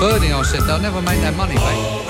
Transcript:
birding, I said, they'll never make that money back.